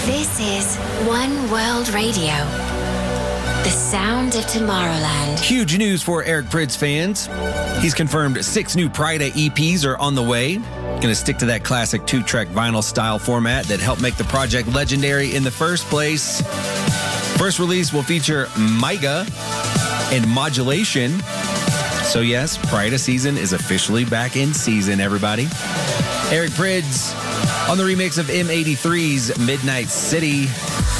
This is One World Radio, the sound of Tomorrowland. Huge news for Eric Prydz fans. He's confirmed 6 new Prida EPs are on the way. Going to stick to that classic 2-track vinyl style format that helped make the project legendary in the first place. First release will feature Maiga and Modulation. So yes, Prida season is officially back in season, everybody. Eric Prydz on the remix of M83's Midnight City.